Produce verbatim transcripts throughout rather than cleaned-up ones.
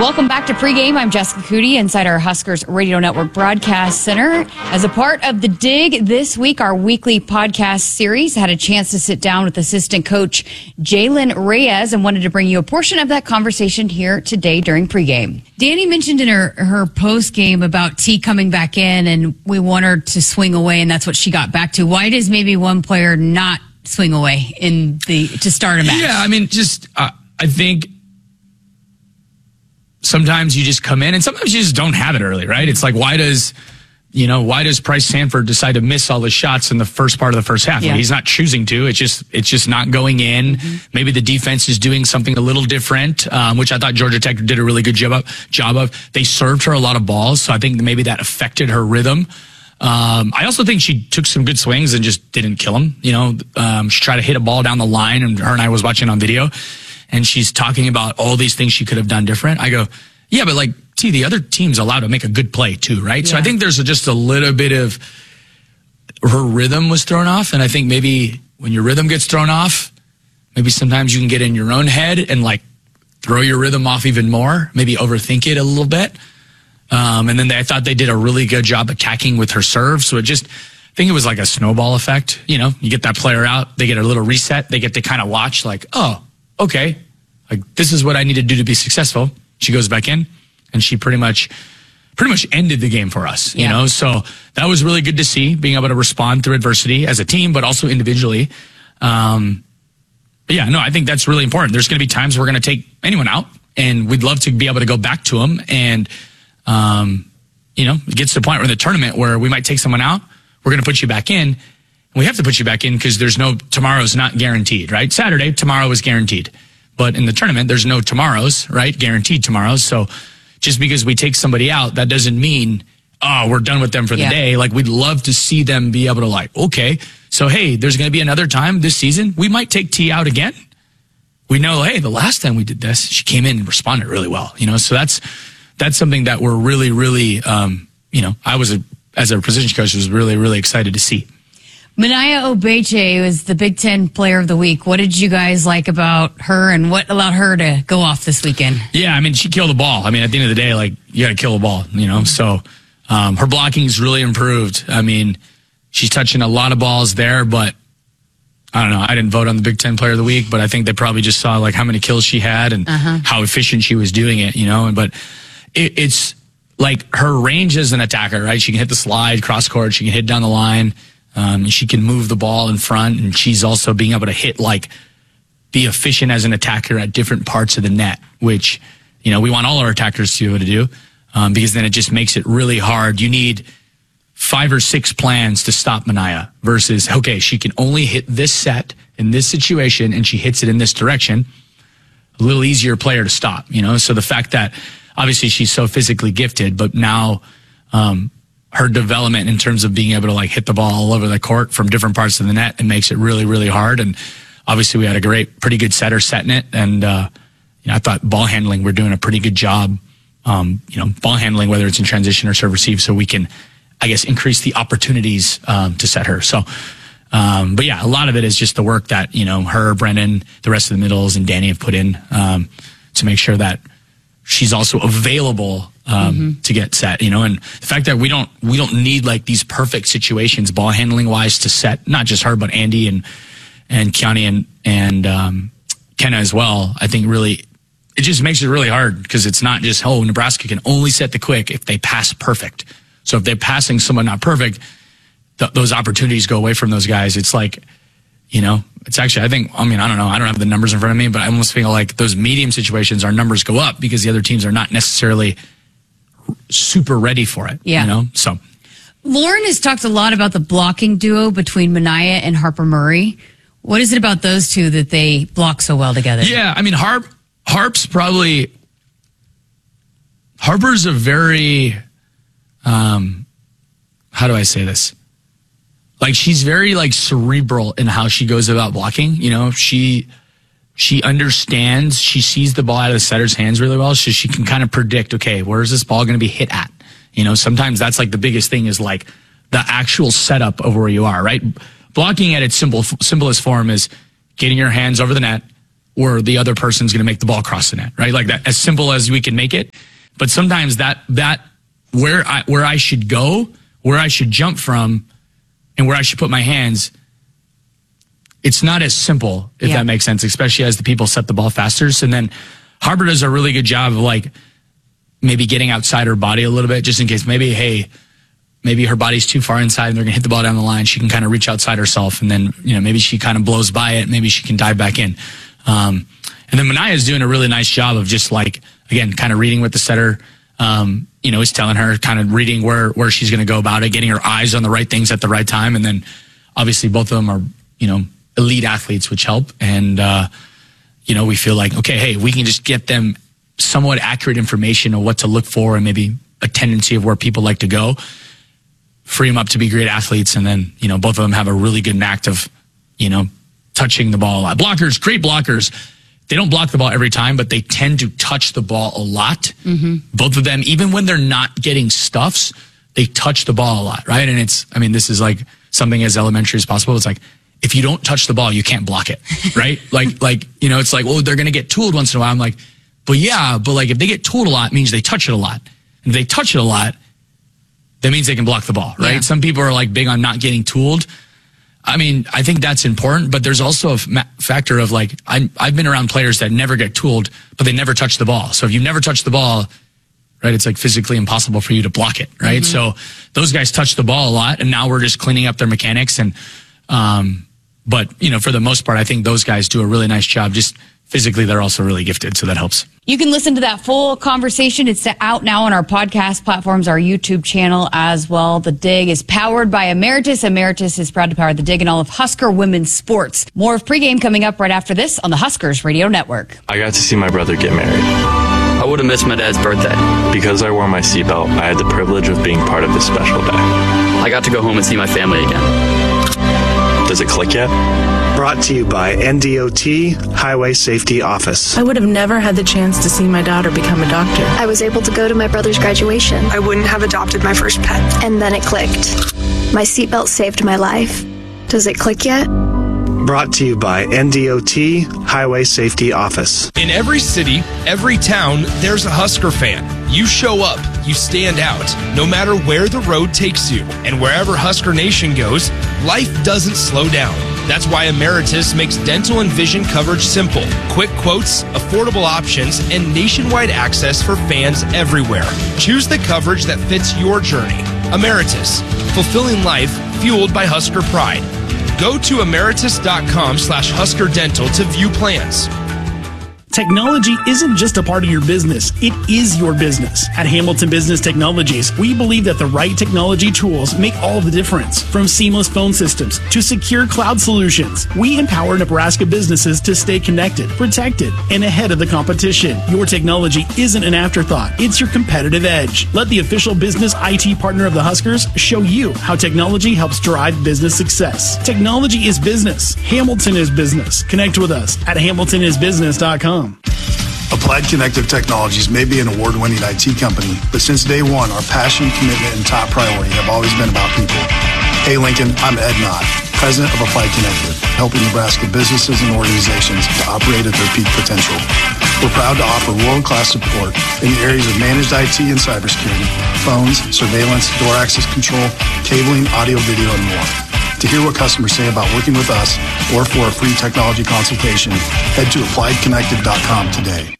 Welcome back to Pregame. I'm Jessica Cootie inside our Huskers Radio Network Broadcast Center. As a part of The Dig this week, our weekly podcast series, had a chance to sit down with assistant coach Jalen Reyes and wanted to bring you a portion of that conversation here today during Pregame. Danny mentioned in her, her post-game about T coming back in, and we want her to swing away, and that's what she got back to. Why does maybe one player not swing away in the to start a match? Yeah, I mean, just uh, I think sometimes you just come in and sometimes you just don't have it early, right? It's like, why does, you know, why does Price Sanford decide to miss all the shots in the first part of the first half? Yeah. Well, he's not choosing to. It's just, it's just not going in. Mm-hmm. Maybe the defense is doing something a little different, um, which I thought Georgia Tech did a really good job of, job of. They served her a lot of balls, so I think maybe that affected her rhythm. Um, I also think she took some good swings and just didn't kill him. You know, um, she tried to hit a ball down the line, and her and I was watching on video, and she's talking about all these things she could have done different. I go, yeah, but like, T, the other team's allowed to make a good play too, right? Yeah. So I think there's a, just a little bit of her rhythm was thrown off. And I think maybe when your rhythm gets thrown off, maybe sometimes you can get in your own head and like throw your rhythm off even more, maybe overthink it a little bit. Um, and then they, I thought they did a really good job attacking with her serve. So it just, I think it was like a snowball effect. You know, you get that player out, they get a little reset, they get to kind of watch like, oh, okay, like this is what I need to do to be successful. She goes back in, and she pretty much, pretty much ended the game for us. You yeah. know, so that was really good to see, being able to respond through adversity as a team, but also individually. Um, but yeah, no, I think that's really important. There's going to be times we're going to take anyone out, and we'd love to be able to go back to them. And um, you know, it gets to the point where in the tournament where we might take someone out, we're going to put you back in. We have to put you back in because there's no tomorrow's not guaranteed, right? Saturday, tomorrow is guaranteed. But in the tournament, there's no tomorrows, right? Guaranteed tomorrows. So just because we take somebody out, that doesn't mean, oh, we're done with them for the yeah. day. Like, we'd love to see them be able to like, okay, so, hey, there's going to be another time this season. We might take T out again. We know, hey, the last time we did this, she came in and responded really well, you know? So that's, that's something that we're really, really, um, you know, I was, a, as a position coach, was really, really excited to see. Minaya Obeche was the Big Ten Player of the Week. What did you guys like about her, and what allowed her to go off this weekend? Yeah, I mean, she killed the ball. I mean, at the end of the day, like, you got to kill the ball, you know? So um, her blocking's really improved. I mean, she's touching a lot of balls there, but I don't know. I didn't vote on the Big Ten Player of the Week, but I think they probably just saw, like, how many kills she had and uh-huh. how efficient she was doing it, you know? And But it, it's, like, her range as an attacker, right? She can hit the slide, cross court, she can hit down the line. Um, she can move the ball in front, and she's also being able to hit, like, be efficient as an attacker at different parts of the net, which, you know, we want all our attackers to be able to do, um, because then it just makes it really hard. You need five or six plans to stop Minaya versus, okay, she can only hit this set in this situation, and she hits it in this direction. A little easier player to stop, you know? So the fact that obviously she's so physically gifted, but now, um, her development in terms of being able to like hit the ball all over the court from different parts of the net, it makes it really, really hard. And obviously we had a great, pretty good setter setting it. And, uh, you know, I thought ball handling, we're doing a pretty good job, um, you know, ball handling, whether it's in transition or serve receive, so we can, I guess, increase the opportunities, um, to set her. So, um, but yeah, a lot of it is just the work that, you know, her, Brendan, the rest of the middles, and Danny have put in, um, to make sure that she's also available um, mm-hmm. to get set, you know, and the fact that we don't, we don't need like these perfect situations ball handling wise to set, not just her, but Andy and, and Kiani and, and, um, Kenna as well. I think really, it just makes it really hard because it's not just, oh, Nebraska can only set the quick if they pass perfect. So if they're passing someone not perfect, th- those opportunities go away from those guys. It's like, you know, it's actually, I think, I mean, I don't know. I don't have the numbers in front of me, but I almost feel like those medium situations, our numbers go up because the other teams are not necessarily super ready for it. Yeah. You know, so. Lauren has talked a lot about the blocking duo between Minaya and Harper Murray. What is it about those two that they block so well together? Yeah. I mean, Harp, Harp's probably, Harper's a very, um, how do I say this? Like, she's very, like, cerebral in how she goes about blocking. You know, she she understands, she sees the ball out of the setter's hands really well, so she can kind of predict, okay, where is this ball going to be hit at? You know, sometimes that's, like, the biggest thing is, like, the actual setup of where you are, right? Blocking at its simple simplest form is getting your hands over the net, or the other person's going to make the ball cross the net, right? Like that, as simple as we can make it. But sometimes that, that where I, where I should go, where I should jump from, and where I should put my hands, it's not as simple, if yeah. that makes sense, especially as the people set the ball faster. And then Harbor does a really good job of like maybe getting outside her body a little bit, just in case maybe, hey, maybe her body's too far inside and they're going to hit the ball down the line. She can kind of reach outside herself, and then, you know, maybe she kind of blows by it. Maybe she can dive back in. Um, and then Manaya is doing a really nice job of just like, again, kind of reading with the setter. Um, you know, he's telling her, kind of reading where, where she's going to go about it, getting her eyes on the right things at the right time. And then obviously both of them are, you know, elite athletes, which help. And, uh, you know, we feel like, okay, hey, we can just get them somewhat accurate information of what to look for and maybe a tendency of where people like to go, free them up to be great athletes. And then, you know, both of them have a really good knack of, you know, touching the ball a lot. Blockers, great blockers. They don't block the ball every time, but they tend to touch the ball a lot. Mm-hmm. Both of them, even when they're not getting stuffs, they touch the ball a lot, right? And it's, I mean, this is like something as elementary as possible. It's like, if you don't touch the ball, you can't block it, right? like, like, you know, it's like, well, they're going to get tooled once in a while. I'm like, but yeah, but like if they get tooled a lot, it means they touch it a lot. And if they touch it a lot, that means they can block the ball, right? Yeah. Some people are like big on not getting tooled. I mean, I think that's important, but there's also a f- factor of like, I, I've been around players that never get tooled, but they never touch the ball. So if you never touch the ball, right, it's like physically impossible for you to block it, right? Mm-hmm. So those guys touch the ball a lot, and now we're just cleaning up their mechanics. And, um, but, you know, for the most part, I think those guys do a really nice job. Just physically, they're also really gifted, so that helps. You can listen to that full conversation. It's out now on our podcast platforms, our YouTube channel as well. The Dig is powered by Emeritus. Emeritus is proud to power The Dig and all of Husker women's sports. More of pregame coming up right after this on the Huskers Radio Network. I got to see my brother get married. I would have missed my dad's birthday. Because I wore my seatbelt, I had the privilege of being part of this special day. I got to go home and see my family again. Does it click yet? Brought to you by N D O T Highway Safety Office. I would have never had the chance to see my daughter become a doctor. I was able to go to my brother's graduation. I wouldn't have adopted my first pet. And then it clicked. My seatbelt saved my life. Does it click yet? Brought to you by N D O T Highway Safety Office. In every city, every town, there's a Husker fan. You show up, you stand out, no matter where the road takes you. And wherever Husker Nation goes, life doesn't slow down. That's why Emeritus makes dental and vision coverage simple. Quick quotes, affordable options, and nationwide access for fans everywhere. Choose the coverage that fits your journey. Emeritus, fulfilling life fueled by Husker pride. Go to emeritus.com slash Husker Dental to view plans. Technology isn't just a part of your business, it is your business. At Hamilton Business Technologies, we believe that the right technology tools make all the difference. From seamless phone systems to secure cloud solutions, we empower Nebraska businesses to stay connected, protected, and ahead of the competition. Your technology isn't an afterthought, it's your competitive edge. Let the official business I T partner of the Huskers show you how technology helps drive business success. Technology is business. Hamilton is business. Connect with us at hamilton is business dot com. Applied Connective Technologies may be an award-winning I T company, but since day one, our passion, commitment, and top priority have always been about people. Hey, Lincoln, I'm Ed Knott, president of Applied Connective, helping Nebraska businesses and organizations to operate at their peak potential. We're proud to offer world-class support in the areas of managed I T and cybersecurity, phones, surveillance, door access control, cabling, audio, video, and more. To hear what customers say about working with us or for a free technology consultation, head to applied connective dot com today.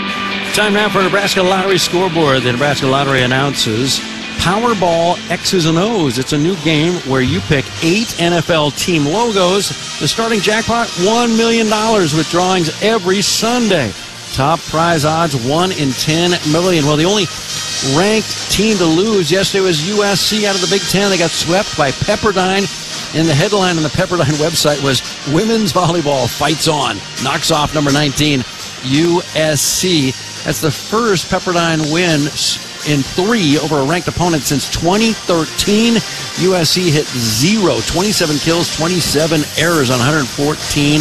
Time now for Nebraska Lottery Scoreboard. The Nebraska Lottery announces Powerball X's and O's. It's a new game where you pick eight N F L team logos. The starting jackpot, one million dollars with drawings every Sunday. Top prize odds, one in ten million. Well, the only ranked team to lose yesterday was U S C out of the Big Ten. They got swept by Pepperdine. And the headline on the Pepperdine website was Women's Volleyball Fights On. Knocks off number nineteen, U S C. That's the first Pepperdine win in three over a ranked opponent since twenty thirteen. U S C hit zero, twenty-seven kills, twenty-seven errors on one hundred fourteen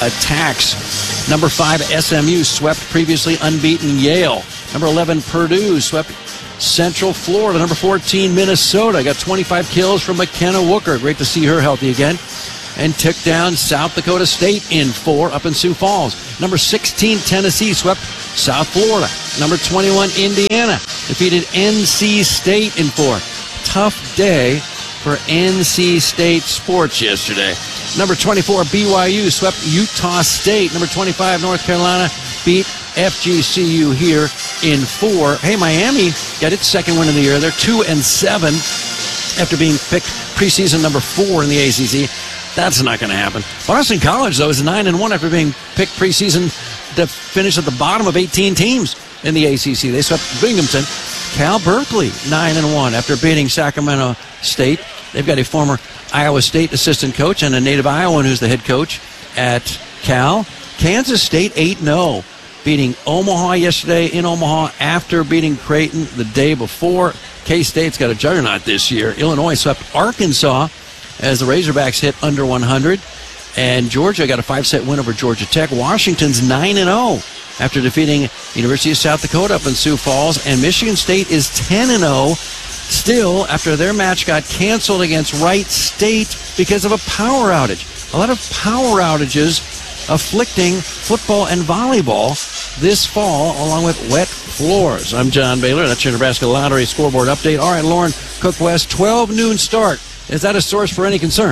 attacks. Number five, S M U swept previously unbeaten Yale. Number eleven, Purdue swept Central Florida. Number fourteen, Minnesota got twenty-five kills from McKenna Wooker. Great to see her healthy again. and took down South Dakota State in four up in Sioux Falls. Number sixteen, Tennessee swept South Florida. Number twenty-one, Indiana defeated N C State in four. Tough day for N C State sports yesterday. Number twenty-four, B Y U swept Utah State. Number twenty-five, North Carolina beat F G C U here in four. Hey, Miami got its second win of the year. They're two and seven after being picked preseason number four in the A C C. That's not going to happen. Boston College, though, is nine and one after being picked preseason to finish at the bottom of eighteen teams in the A C C. They swept Binghamton. Cal Berkeley, nine and one after beating Sacramento State. They've got a former Iowa State assistant coach and a native Iowan who's the head coach at Cal. Kansas State, eight and oh, beating Omaha yesterday in Omaha after beating Creighton the day before. K-State's got a juggernaut this year. Illinois swept Arkansas as the Razorbacks hit under one hundred. And Georgia got a five-set win over Georgia Tech. Washington's nine and oh after defeating University of South Dakota up in Sioux Falls. And Michigan State is ten and oh still after their match got canceled against Wright State because of a power outage. A lot of power outages afflicting football and volleyball this fall, along with wet floors. I'm John Baylor. That's your Nebraska Lottery scoreboard update. All right, Lauren Cook West, twelve noon start. Is that a source for any concern?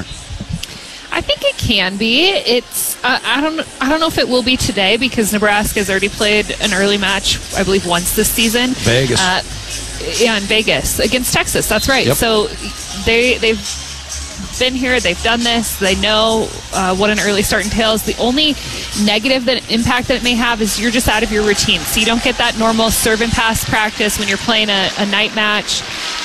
I think it can be. It's uh, I don't I don't know if it will be today because Nebraska has already played an early match, I believe, once this season. Vegas. Uh, yeah, in Vegas against Texas. That's right. Yep. So they they've been here. They've done this. They know uh, what an early start entails. The only negative that impact that it may have is you're just out of your routine. So you don't get that normal serve and pass practice when you're playing a, a night match.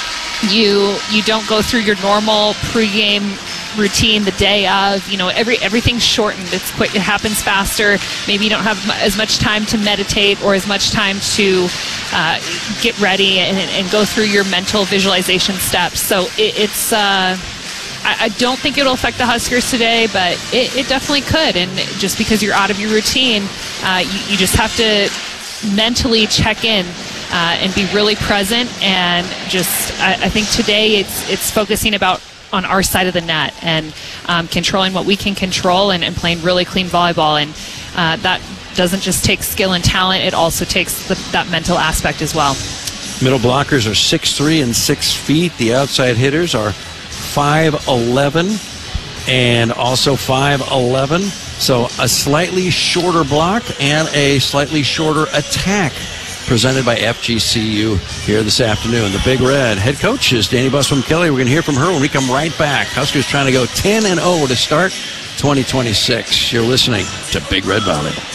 You you don't go through your normal pregame routine the day of. You know, every everything's shortened. It's quick. It happens faster. Maybe you don't have as much time to meditate or as much time to uh, get ready and, and go through your mental visualization steps. So it, it's. Uh, I, I don't think it'll affect the Huskers today, but it, it definitely could. And just because you're out of your routine, uh, you, you just have to mentally check in. Uh, and be really present, and just I, I think today it's it's focusing about on our side of the net and um, controlling what we can control and, and playing really clean volleyball, and uh, that doesn't just take skill and talent, it also takes the, that mental aspect as well. Middle blockers are six three and six feet. The outside hitters are five eleven and also five eleven. So a slightly shorter block and a slightly shorter attack presented by F G C U here this afternoon. The Big Red head coach is Danny Buswell Kelly. We're going to hear from her when we come right back. Huskers trying to go ten and oh to start twenty twenty-six. You're listening to Big Red Volleyball.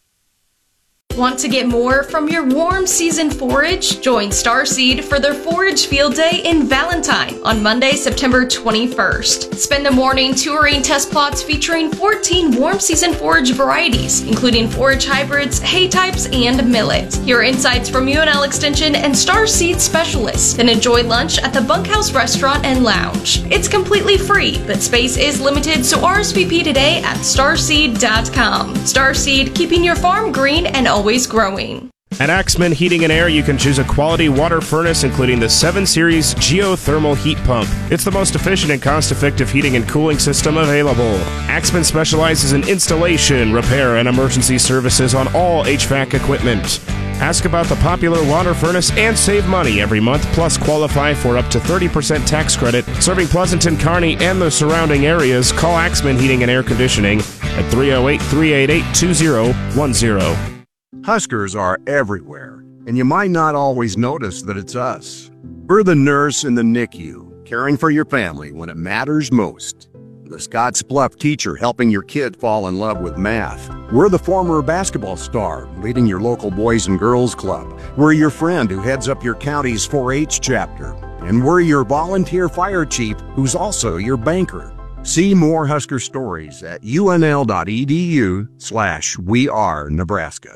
Want to get more from your warm season forage? Join Starseed for their Forage Field Day in Valentine on Monday, September twenty-first. Spend the morning touring test plots featuring fourteen warm season forage varieties, including forage hybrids, hay types, and millet. Hear insights from U N L Extension and Starseed specialists, then enjoy lunch at the Bunkhouse Restaurant and Lounge. It's completely free, but space is limited, so R S V P today at starseed dot com. Starseed, keeping your farm green and always growing. At Axman Heating and Air, you can choose a quality water furnace, including the seven series Geothermal Heat Pump. It's the most efficient and cost-effective heating and cooling system available. Axman specializes in installation, repair, and emergency services on all H V A C equipment. Ask about the popular water furnace and save money every month, plus qualify for up to thirty percent tax credit. Serving Pleasanton, Kearney, and the surrounding areas, call Axman Heating and Air Conditioning at three oh eight, three eight eight, two oh one oh. Huskers are everywhere, and you might not always notice that it's us. We're the nurse in the N I C U, caring for your family when it matters most. The Scottsbluff teacher helping your kid fall in love with math. We're the former basketball star leading your local Boys and Girls Club. We're your friend who heads up your county's four H chapter. And we're your volunteer fire chief who's also your banker. See more Husker stories at unl.edu slash we are Nebraska.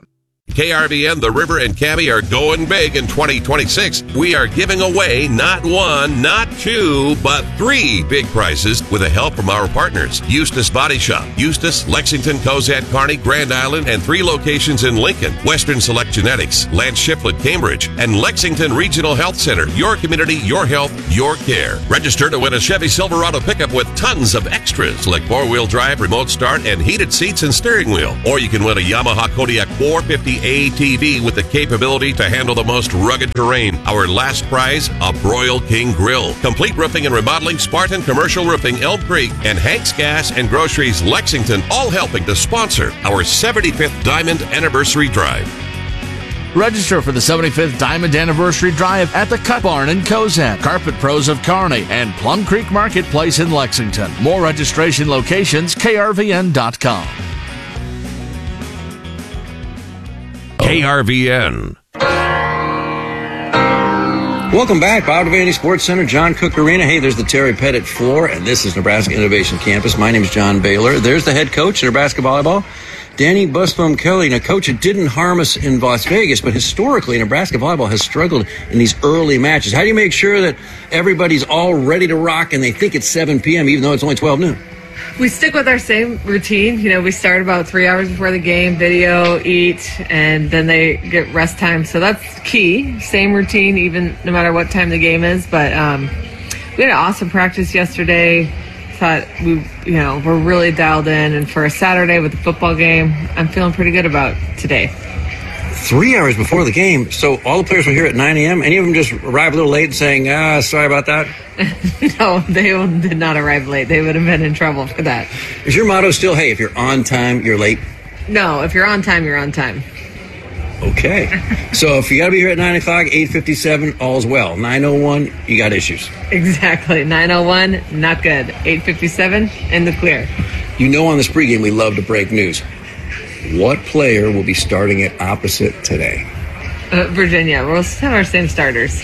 K R V N, The River, and Cabby are going big in twenty twenty-six. We are giving away not one, not two, but three big prizes with the help from our partners. Eustace Body Shop, Eustace, Lexington, Cozad, Kearney, Grand Island, and three locations in Lincoln. Western Select Genetics, Lance Shiflett, Cambridge, and Lexington Regional Health Center. Your community, your health, your care. Register to win a Chevy Silverado pickup with tons of extras like four-wheel drive, remote start, and heated seats and steering wheel. Or you can win a Yamaha Kodiak four fifty A T V with the capability to handle the most rugged terrain. Our last prize, a Broil King Grill. Complete roofing and remodeling, Spartan Commercial Roofing, Elm Creek, and Hank's Gas and Groceries, Lexington, all helping to sponsor our seventy-fifth Diamond Anniversary Drive. Register for the seventy-fifth Diamond Anniversary Drive at the Cut Barn in Cozad, Carpet Pros of Kearney, and Plum Creek Marketplace in Lexington. More registration locations, K R V N dot com. K R V N. Welcome back, Bob Devaney Sports Center, John Cook Arena. Hey, there's the Terry Pettit floor, and this is Nebraska Innovation Campus. My name is John Baylor. There's the head coach of Nebraska Volleyball, Danny Busboom Kelly. Now, coach, it didn't harm us in Las Vegas, but historically, Nebraska Volleyball has struggled in these early matches. How do you make sure that everybody's all ready to rock and they think it's seven p.m., even though it's only twelve noon? We stick with our same routine. You know, we start about three hours before the game, video, eat, and then they get rest time. So that's key. Same routine, even no matter what time the game is. But um, we had an awesome practice yesterday. Thought we, you know, we're really dialed in. And for a Saturday with the football game, I'm feeling pretty good about today. Three hours before the game, so all the players were here at nine a.m. Any of them just arrived a little late and saying, ah, sorry about that? No, they did not arrive late. They would have been in trouble for that. Is your motto still, hey, if you're on time, you're late? No, if you're on time, you're on time. Okay. So if you got to be here at nine o'clock, eight fifty-seven, all's well. nine oh one, you got issues. Exactly. nine oh one, not good. eight fifty-seven, in the clear. You know on this pregame we love to break news. What player will be starting at opposite today? Uh, Virginia. We'll have our same starters.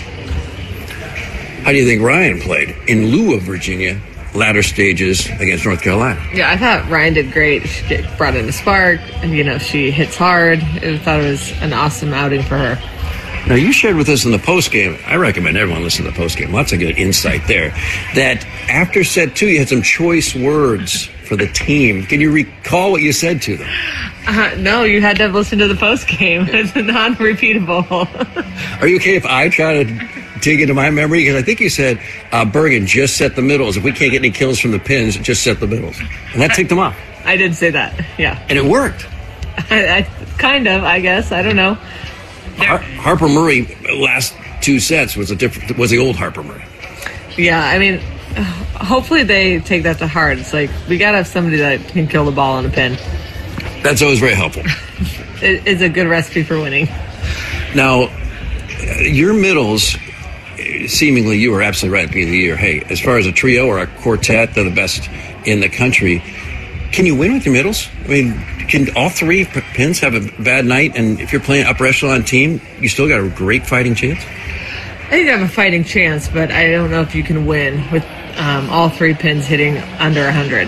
How do you think Ryan played in lieu of Virginia latter stages against North Carolina? Yeah, I thought Ryan did great. She get, brought in a spark, and, you know, she hits hard. I thought it was an awesome outing for her. Now, you shared with us in the postgame, I recommend everyone listen to the postgame, lots of good insight there, that after set two, you had some choice words for the team. Can you recall what you said to them? Uh, no, you had to listen to the postgame. It's non-repeatable. Are you okay if I try to dig into my memory? Because I think you said, uh, Bergen, just set the middles. If we can't get any kills from the pins, just set the middles. And that ticked them off. I did say that, yeah. And it worked. I, I, kind of, I guess. I don't know. Har- Harper Murray, last two sets, was a different, was the old Harper Murray. Yeah, I mean, hopefully they take that to heart. It's like, we got to have somebody that can kill the ball on a pin. That's always very helpful. It is a good recipe for winning. Now, your middles, seemingly you were absolutely right at the beginning of the year. Hey, as far as a trio or a quartet, they're the best in the country. Can you win with your middles? I mean, can all three pins have a bad night? And if you're playing upper echelon team, you still got a great fighting chance? I think I have a fighting chance, but I don't know if you can win with um, all three pins hitting under one hundred.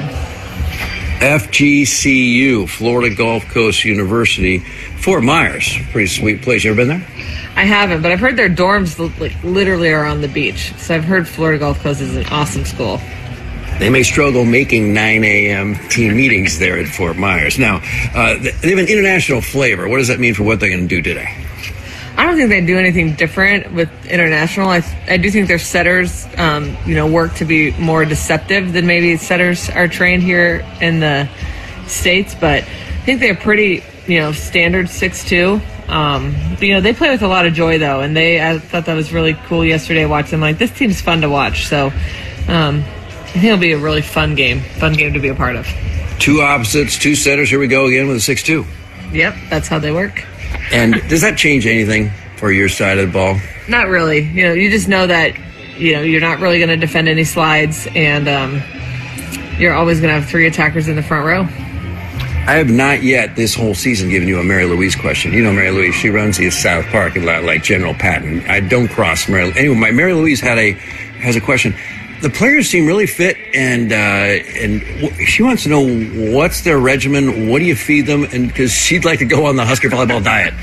F G C U, Florida Gulf Coast University, Fort Myers, pretty sweet place. You ever been there? I haven't, but I've heard their dorms like literally are on the beach. So I've heard Florida Gulf Coast is an awesome school. They may struggle making nine a.m. team meetings there at Fort Myers. Now, uh, they have an international flavor. What does that mean for what they're going to do today? I don't think they do anything different with international. I, I do think their setters, um, you know, work to be more deceptive than maybe setters are trained here in the States. But I think they're pretty, you know, standard six two. Um, but, you know, they play with a lot of joy, though. And they, I thought that was really cool yesterday watching them. Like, this team's fun to watch. So um, I think it'll be a really fun game, fun game to be a part of. Two opposites, two setters. Here we go again with a six two. Yep, that's how they work. And does that change anything for your side of the ball? Not really. You know, you just know that, you know, you're not really going to defend any slides, and um, you're always going to have three attackers in the front row. I have not yet this whole season given you a Mary Louise question. You know Mary Louise, she runs the South Park a lot like General Patton. I don't cross Mary. Anyway, my Mary Louise had a has a question. the players seem really fit, and uh, and w- she wants to know what's their regimen, what do you feed them, and because she'd like to go on the Husker volleyball diet.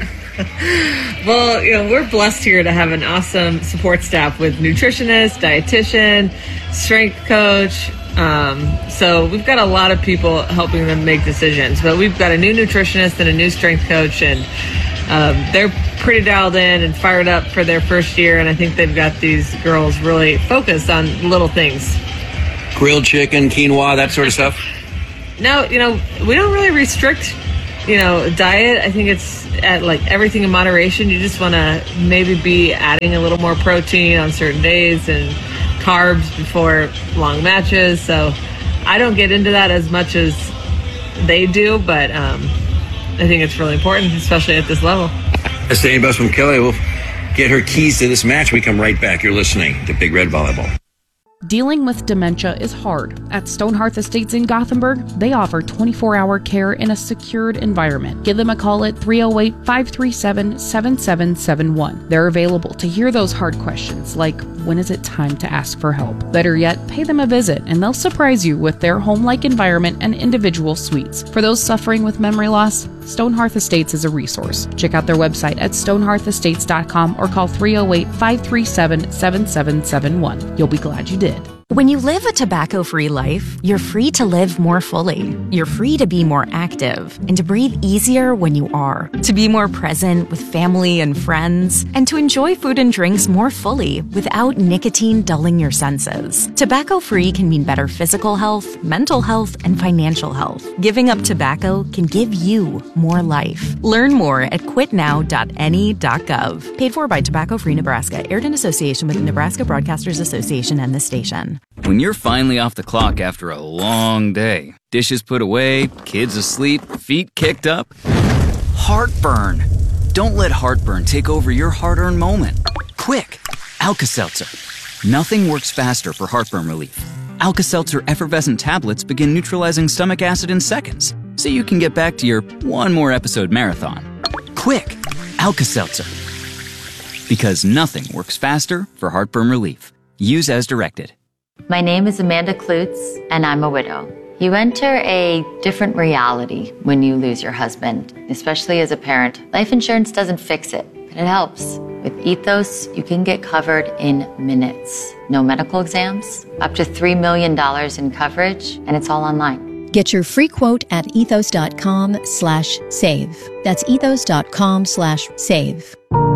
Well, you know, we're blessed here to have an awesome support staff with nutritionist, dietitian, strength coach. Um, so we've got a lot of people helping them make decisions. But we've got a new nutritionist and a new strength coach, and um, they're pretty dialed in and fired up for their first year. And I think they've got these girls really focused on little things. Grilled chicken, quinoa, that sort of stuff? No, you know, we don't really restrict, you know, diet. I think it's at like everything in moderation. You just want to maybe be adding a little more protein on certain days and carbs before long matches. So I don't get into that as much as they do, but um, I think it's really important, especially at this level. As Danny Busman Kelly will get her keys to this match, we come right back. You're listening to Big Red Volleyball. Dealing with dementia is hard. At Stonehearth Estates in Gothenburg, they offer twenty-four hour care in a secured environment. Give them a call at three oh eight, five three seven, seven seven seven one. They're available to hear those hard questions like, when is it time to ask for help? Better yet, pay them a visit and they'll surprise you with their home-like environment and individual suites. For those suffering with memory loss, Stonehearth Estates is a resource. Check out their website at stonehearth estates dot com or call three oh eight, five three seven, seven seven seven one. You'll be glad you did. When you live a tobacco-free life, you're free to live more fully. You're free to be more active and to breathe easier when you are, to be more present with family and friends, and to enjoy food and drinks more fully without nicotine dulling your senses. Tobacco-free can mean better physical health, mental health, and financial health. Giving up tobacco can give you more life. Learn more at quit now dot N E dot gov. Paid for by Tobacco Free Nebraska, aired in association with the Nebraska Broadcasters Association and the station. When you're finally off the clock after a long day, dishes put away, kids asleep, feet kicked up, heartburn. Don't let heartburn take over your hard-earned moment. Quick, Alka-Seltzer. Nothing works faster for heartburn relief. Alka-Seltzer effervescent tablets begin neutralizing stomach acid in seconds, so you can get back to your one more episode marathon. Quick, Alka-Seltzer. Because nothing works faster for heartburn relief. Use as directed. My name is Amanda Klutz, and I'm a widow. You enter a different reality when you lose your husband, especially as a parent. Life insurance doesn't fix it, but it helps. With Ethos, you can get covered in minutes. No medical exams, up to three million dollars in coverage, and it's all online. Get your free quote at ethos dot com slash save. That's ethos dot com slash save.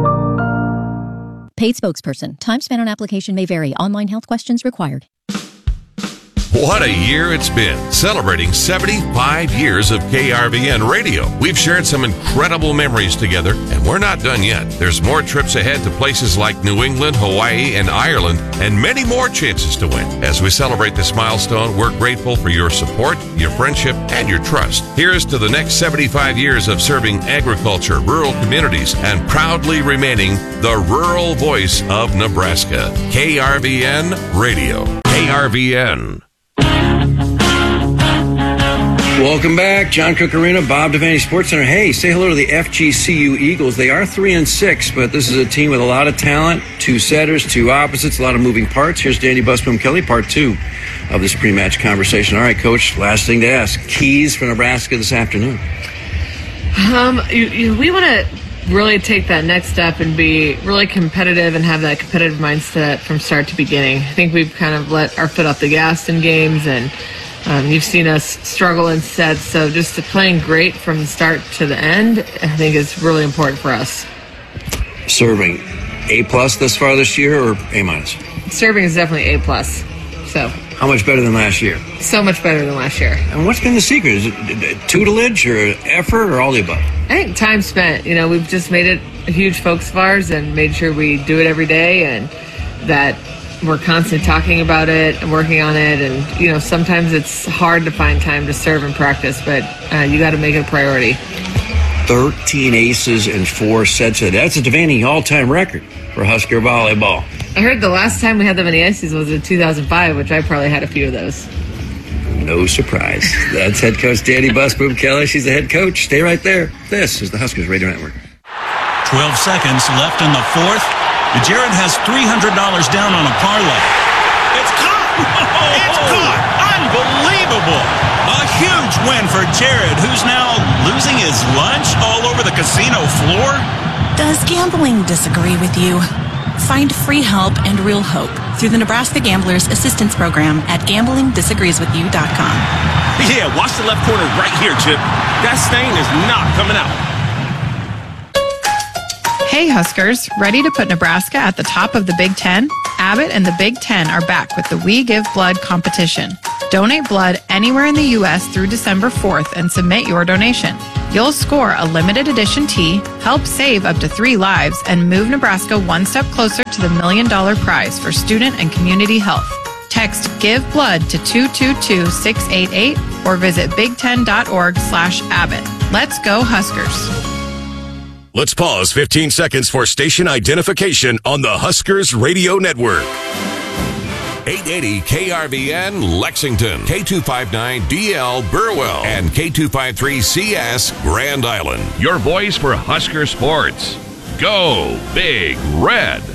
Paid spokesperson. Time spent on application may vary. Online health questions required. What a year it's been, celebrating seventy-five years of K R V N radio. We've shared some incredible memories together, and we're not done yet. There's more trips ahead to places like New England, Hawaii, and Ireland, and many more chances to win. As we celebrate this milestone, we're grateful for your support, your friendship, and your trust. Here's to the next seventy-five years of serving agriculture, rural communities, and proudly remaining the rural voice of Nebraska. K R V N Radio. K R V N. Welcome back, John Cook Arena, Bob Devaney Sports Center. Hey, say hello to the F G C U Eagles. They are three and six, but this is a team with a lot of talent, two setters, two opposites, a lot of moving parts. Here's Danny Busboom Kelly, part two of this pre-match conversation. All right, Coach, last thing to ask: keys for Nebraska this afternoon. Um, you, you, we want to really take that next step and be really competitive and have that competitive mindset from start to beginning. I think we've kind of let our foot off the gas in games, and Um, you've seen us struggle in sets, so just playing great from the start to the end, I think is really important for us. Serving, A plus thus far this year, or A minus? Serving is definitely A plus. So. How much better than last year? So much better than last year. And what's been the secret? Is it tutelage or effort or all the above? I think time spent. You know, we've just made it a huge focus of ours and made sure we do it every day, and that we're constantly talking about it and working on it. And, you know, sometimes it's hard to find time to serve and practice, but uh, you got to make it a priority. thirteen aces and four sets. That's a Devaney all-time record for Husker volleyball. I heard the last time we had that many aces was in two thousand five, which I probably had a few of those. No surprise. That's head coach Danny Busboom Kelly. She's the head coach. Stay right there. This is the Huskers Radio Network. twelve seconds left in the fourth. Jared has three hundred dollars down on a parlay. It's caught! It's good. Unbelievable. A huge win for Jared, who's now losing his lunch all over the casino floor. Does gambling disagree with you? Find free help and real hope through the Nebraska Gamblers Assistance Program at gambling disagrees with you dot com. Yeah, watch the left corner right here, Chip. That stain is not coming out. Hey Huskers, ready to put Nebraska at the top of the Big Ten? Abbott and the Big Ten are back with the We Give Blood competition. Donate blood anywhere in the U S through December fourth and submit your donation. You'll score a limited edition tee, help save up to three lives, and move Nebraska one step closer to the million dollar prize for student and community health. Text Give Blood to two two two six eight eight or visit big ten dot org slash Abbott. Let's go Huskers. Let's pause fifteen seconds for station identification on the Huskers Radio Network. eight eighty K R V N Lexington, K two fifty-nine D L Burwell, and K two fifty-three C S Grand Island. Your voice for Husker sports. Go Big Red.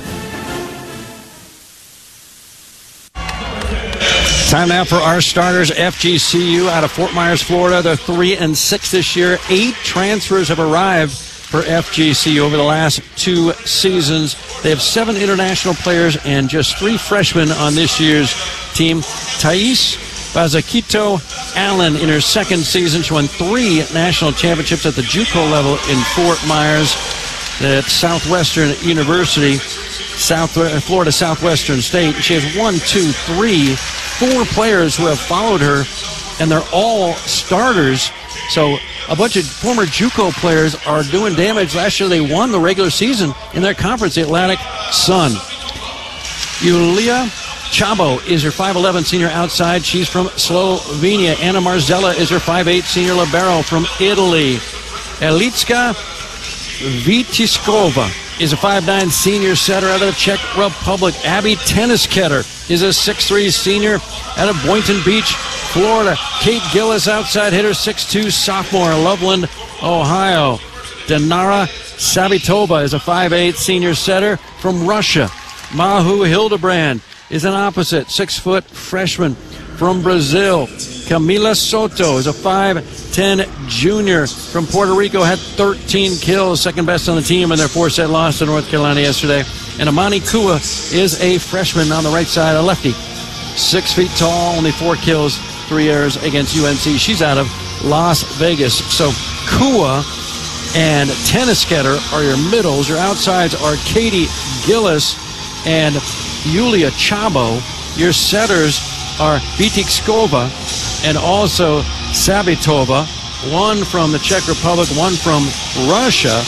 Time now for our starters. F G C U out of Fort Myers, Florida. They're three and six this year. Eight transfers have arrived for F G C U over the last two seasons. They have seven international players and just three freshmen on this year's team. Thais Bazaquito Allen in her second season. She won three national championships at the JUCO level in Fort Myers at Southwestern University, South Florida Southwestern State. She has one, two, three, four players who have followed her, and they're all starters. So a bunch of former JUCO players are doing damage. Last year they won the regular season in their conference, the Atlantic Sun. Yulia Chabo is her five eleven senior outside. She's from Slovenia. Anna Marzella is her five eight senior libero from Italy. Elitska Vitiskova is a five nine senior setter out of the Czech Republic. Abby Tennisketter is a six three senior out of Boynton Beach, Florida. Kate Gillis, outside hitter, six two sophomore, Loveland, Ohio. Dinara Savitova is a five eight senior setter from Russia. Mahu Hildebrand is an opposite, six foot freshman from Brazil. Camila Soto is a five ten junior from Puerto Rico, had thirteen kills, second best on the team in their four-set loss to North Carolina yesterday. And Amani Kua is a freshman on the right side, a lefty. Six feet tall, only four kills, three errors against U N C. She's out of Las Vegas. So Kua and Tennisketter are your middles. Your outsides are Katie Gillis and Yulia Chabo. Your setters are Vitikskova and also Savitova. One from the Czech Republic, one from Russia.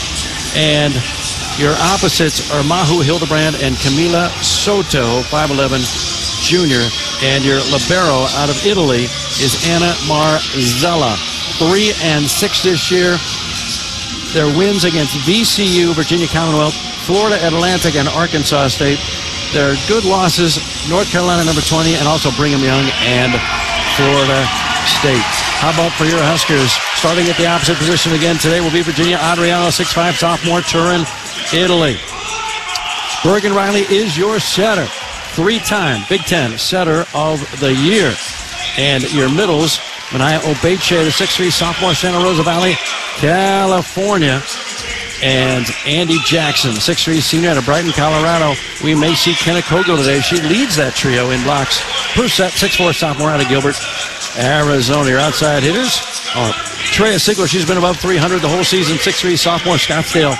And your opposites are Mahu Hildebrand and Camila Soto, five eleven junior. And your libero out of Italy is Anna Marzella. Three and six this year. Their wins against V C U, Virginia Commonwealth, Florida Atlantic, and Arkansas State. Their good losses, North Carolina number twenty, and also Brigham Young and Florida State. How about for your Huskers? Starting at the opposite position again today will be Virginia Adriano, six five sophomore, Turin, Italy. Bergen Riley is your setter. Three-time Big Ten setter of the year. And your middles, Manaya Obeche, the six three sophomore, Santa Rosa Valley, California. And Andy Jackson, six three senior out of Brighton, Colorado. We may see Kenna Kogel today. She leads that trio in blocks per set. six four sophomore out of Gilbert, Arizona. Your outside hitters are Treya Sigler. She's been above three hundred the whole season. six three sophomore, Scottsdale,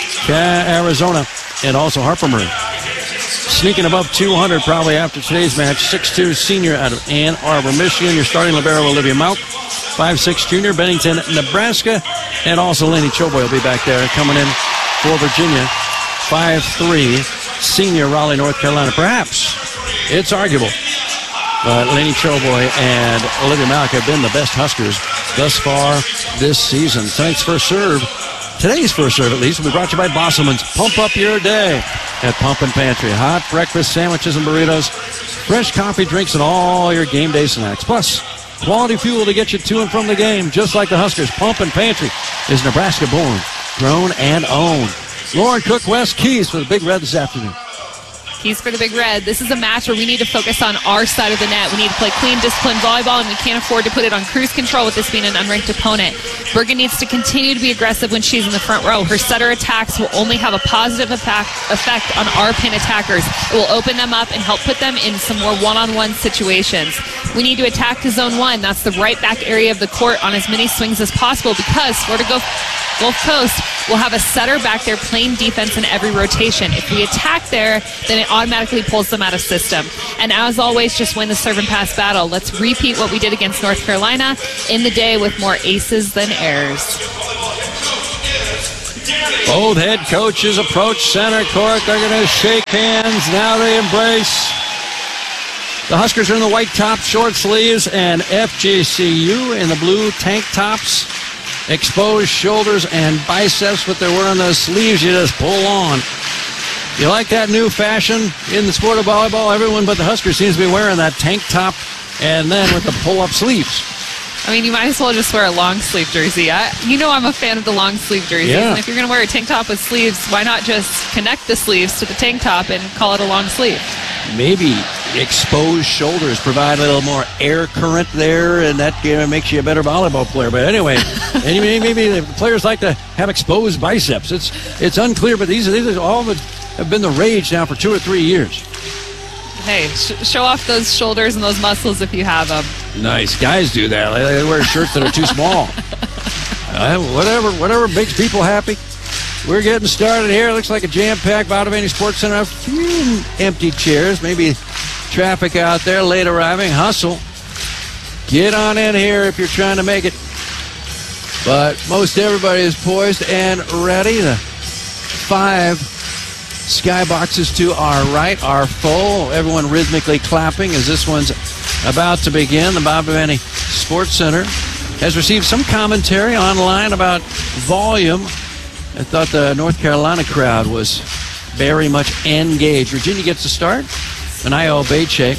Arizona. And also Harper Murray. Sneaking above two hundred probably after today's match. six two senior out of Ann Arbor, Michigan. Your starting libero, Olivia Mount. five six junior, Bennington, Nebraska. And also Laney Choboy will be back there coming in for Virginia. five three senior, Raleigh, North Carolina. Perhaps it's arguable, but Laney Choboy and Olivia Mount have been the best Huskers thus far this season. Tonight's first serve, today's first serve at least, will be brought to you by Bosselman's. Pump up your day at Pump and Pantry. Hot breakfast, sandwiches, and burritos, fresh coffee, drinks, and all your game day snacks. Plus, quality fuel to get you to and from the game, just like the Huskers. Pump and Pantry is Nebraska born, grown, and owned. Lauren Cook, West Keys for the Big Red this afternoon. Keys for the Big Red. This is a match where we need to focus on our side of the net. We need to play clean, disciplined volleyball, and we can't afford to put it on cruise control with this being an unranked opponent. Bergen needs to continue to be aggressive when she's in the front row. Her setter attacks will only have a positive effect on our pin attackers. It will open them up and help put them in some more one-on-one situations. We need to attack to zone one. That's the right back area of the court on as many swings as possible because Florida Gulf Gulf Coast will have a setter back there playing defense in every rotation. If we attack there, then it automatically pulls them out of system. And as always, just win the serve and pass battle. Let's repeat what we did against North Carolina in the day with more aces than errors. Both head coaches approach center court. They're going to shake hands. Now they embrace. The Huskers are in the white top, short sleeves, and F G C U in the blue tank tops. Exposed shoulders and biceps, but they're wearing those sleeves you just pull on. You like that new fashion in the sport of volleyball? Everyone but the Huskers seems to be wearing that tank top and then with the pull-up sleeves. I mean, you might as well just wear a long sleeve jersey. I, you know I'm a fan of the long sleeve jerseys. Yeah. And if you're going to wear a tank top with sleeves, why not just connect the sleeves to the tank top and call it a long sleeve? Maybe exposed shoulders provide a little more air current there, and that you know, makes you a better volleyball player. But anyway, anyway, maybe the players like to have exposed biceps. It's it's unclear, but these, these are all that have been the rage now for two or three years. Hey, sh- show off those shoulders and those muscles if you have them. Nice. Guys do that. They wear shirts that are too small. uh, whatever, whatever makes people happy. We're getting started here. Looks like a jam-packed Valdovinos Sports Center. A few empty chairs. Maybe traffic out there, late arriving. Hustle. Get on in here if you're trying to make it. But most everybody is poised and ready. The five skyboxes to our right are full. Everyone rhythmically clapping as this one's about to begin. The Valdovinos Sports Center has received some commentary online about volume. I thought the North Carolina crowd was very much engaged. Virginia gets to start. Anayo Beche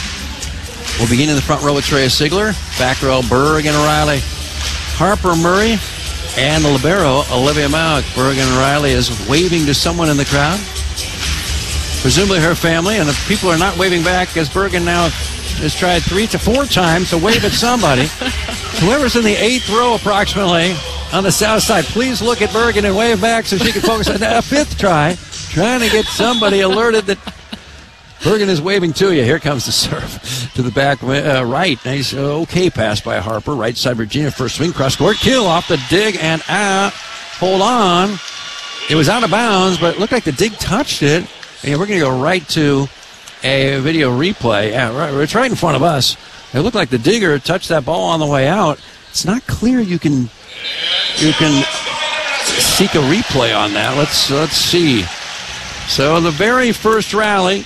will begin in the front row with Trey Sigler. Back row, Bergen Riley, Harper Murray, and the libero, Olivia Mauck. Bergen Riley is waving to someone in the crowd, presumably her family, and if people are not waving back, as Bergen now has tried three to four times to wave at somebody. Whoever's in the eighth row approximately on the south side, please look at Bergen and wave back so she can focus on that fifth try, trying to get somebody alerted that Bergen is waving to you. Here comes the serve to the back uh, right. Nice, uh, okay pass by Harper. Right side, Virginia. First swing, cross court. Kill off the dig and out. Hold on. It was out of bounds, but it looked like the dig touched it. And we're going to go right to a video replay. Yeah, right, it's right in front of us. It looked like the digger touched that ball on the way out. It's not clear you can you can seek a replay on that. Let's let's see. So the very first rally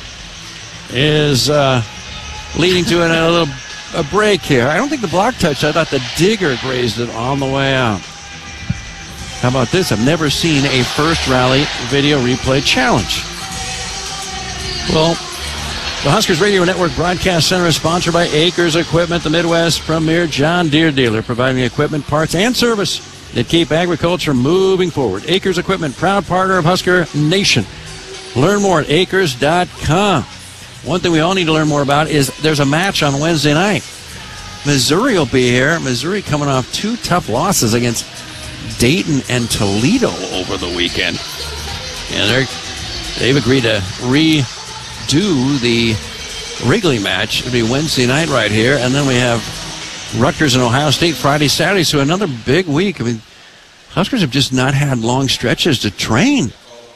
is uh, leading to an, a little a break here. I don't think the block touched. I thought the digger grazed it on the way out. How about this? I've never seen a first rally video replay challenge. Well, the Huskers Radio Network Broadcast Center is sponsored by Acres Equipment, the Midwest premier John Deere dealer, providing equipment, parts, and service that keep agriculture moving forward. Acres Equipment, proud partner of Husker Nation. Learn more at acres dot com. One thing we all need to learn more about is there's a match on Wednesday night. Missouri will be here. Missouri coming off two tough losses against Dayton and Toledo over the weekend. And they're, they've agreed to redo the Wrigley match. It'll be Wednesday night right here. And then we have Rutgers and Ohio State Friday, Saturday. So another big week. I mean, Huskers have just not had long stretches to train.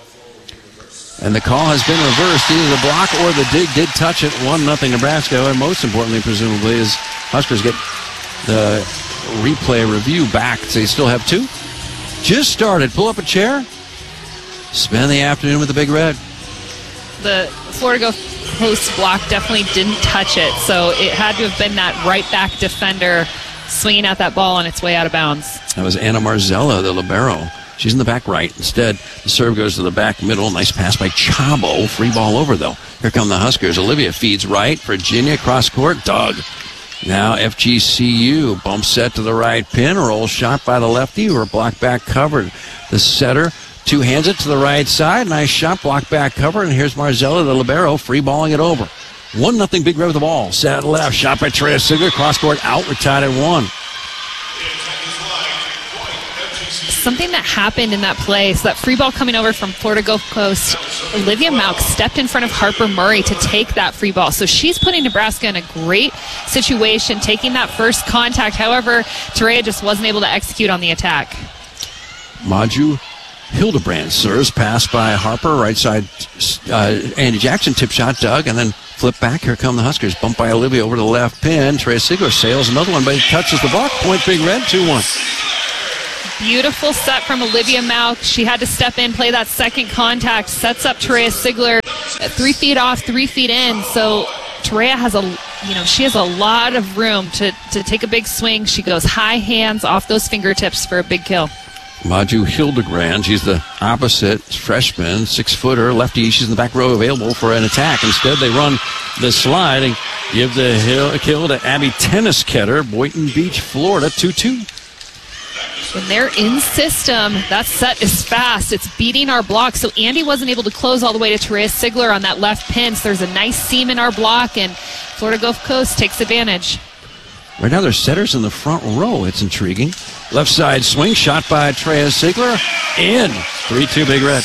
And the call has been reversed. Either the block or the dig did touch it. one nothing Nebraska. And most importantly, presumably, is Huskers get the replay review back. So you still have two. Just started. Pull up a chair. Spend the afternoon with the Big Red. The Florida Gulf Coast block definitely didn't touch it. So it had to have been that right back defender swinging at that ball on its way out of bounds. That was Anna Marzella, the libero. She's in the back right. Instead, the serve goes to the back middle. Nice pass by Chabo. Free ball over, though. Here come the Huskers. Olivia feeds right. Virginia cross court. Doug. Now F G C U. Bump set to the right pin. Roll shot by the lefty. Or block back covered. The setter Two hands it to the right side. Nice shot, block back cover, and here's Marzella, the libero, free balling it over. One nothing Big Red with the ball. Set left, shot by Trey Sigler, cross court out. We're tied at one. Something that happened in that play, so that free ball coming over from Florida Gulf Coast, Olivia Mauk stepped in front of Harper Murray to take that free ball. So she's putting Nebraska in a great situation, taking that first contact. However, Terea just wasn't able to execute on the attack. Maju Hildebrand serves, pass by Harper, right side, uh, Andy Jackson, tip shot, Doug, and then flip back. Here come the Huskers. Bump by Olivia over to the left pin. Trey Sigler sails another one, but he touches the block. Point Big Red, two one. Beautiful set from Olivia Mauk. She had to step in, play that second contact, sets up Terea Sigler three feet off, three feet in. So Terea has a, you know, she has a lot of room to, to take a big swing. She goes high hands off those fingertips for a big kill. Maju Hildebrand, she's the opposite freshman, six-footer, lefty. She's in the back row available for an attack. Instead, they run the slide and give the hill, kill to Abby Tennisketter, Boynton Beach, Florida, two two. When they're in system, that set is fast. It's beating our block. So Andy wasn't able to close all the way to Terea Sigler on that left pin. So there's a nice seam in our block, and Florida Gulf Coast takes advantage. Right now, there's setters in the front row. It's intriguing. Left side swing, shot by Terea Sigler. In. three two Big Red.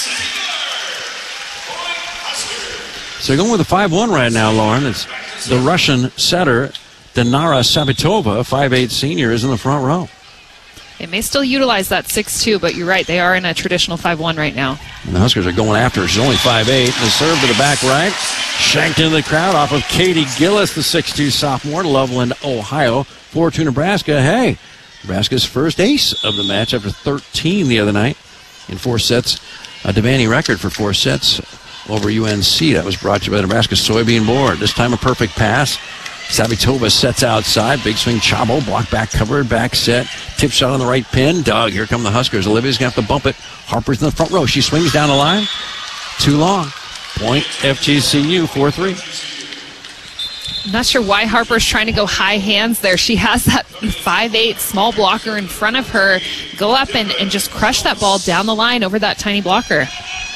So they're going with a five one right now, Lauren. It's the Russian setter, Dinara Sabitova, five eight senior, is in the front row. They may still utilize that six two, but you're right. They are in a traditional five one right now. And the Huskers are going after her. She's only five eight. The serve to the back right. Shanked into the crowd off of Katie Gillis, the six two sophomore, Loveland, Ohio. four two Nebraska. Hey, Nebraska's first ace of the match after thirteen the other night in four sets. A Devaney record for four sets over U N C. That was brought to you by the Nebraska Soybean Board. This time a perfect pass. Savitova sets outside. Big swing, Chabo. Block back covered. Back set. Tip shot on the right pin. Doug, here come the Huskers. Olivia's going to have to bump it. Harper's in the front row. She swings down the line. Too long. Point F G C U, four three. I'm not sure why Harper's trying to go high hands there. She has that five eight small blocker in front of her. Go up and, and just crush that ball down the line over that tiny blocker.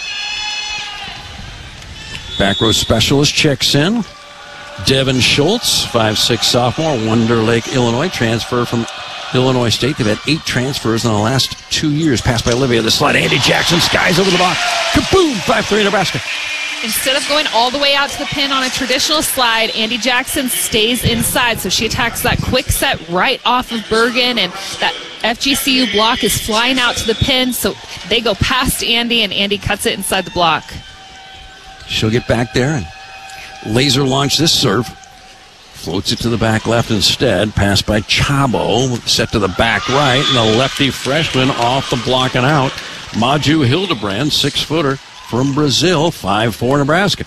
Back row specialist checks in. Devin Schultz, five six sophomore, Wonder Lake, Illinois, transfer from Illinois State. They've had eight transfers in the last two years. Passed by Olivia. The slide, Andy Jackson skies over the block. Kaboom! five three Nebraska. Instead of going all the way out to the pin on a traditional slide, Andy Jackson stays inside. So she attacks that quick set right off of Bergen, and that F G C U block is flying out to the pin. So they go past Andy, and Andy cuts it inside the block. She'll get back there and laser launch this serve. Floats it to the back left instead. Pass by Chabo. Set to the back right. And the lefty freshman off the block and out. Maju Hildebrand, six-footer from Brazil. five four Nebraska.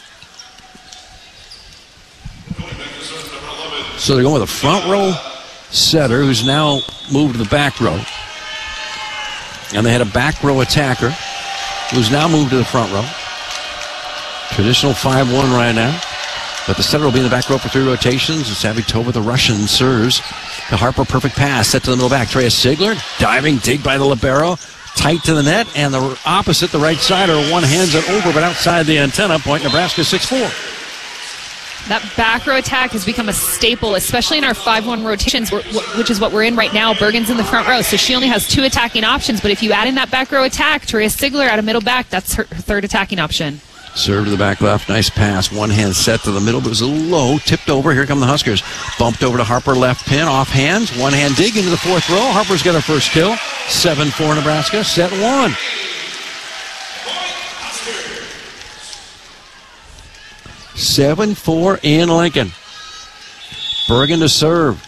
So they're going with a front row setter who's now moved to the back row. And they had a back row attacker who's now moved to the front row. Traditional five one right now. But the setter will be in the back row for three rotations. And Savitova, the Russian, serves. The Harper perfect pass set to the middle back. Terea Sigler, diving, dig by the libero. Tight to the net. And the opposite, the right side, or one hands it over, but outside the antenna. Point Nebraska six four. That back row attack has become a staple, especially in our five one rotations, which is what we're in right now. Bergen's in the front row, so she only has two attacking options. But if you add in that back row attack, Terea Sigler out of middle back, that's her third attacking option. Serve to the back left. Nice pass. One hand set to the middle, but it was a low. Tipped over. Here come the Huskers. Bumped over to Harper. Left pin. Off hands. One hand dig into the fourth row. Harper's got her first kill. seven four Nebraska. Set one. seven four in Lincoln. Bergen to serve.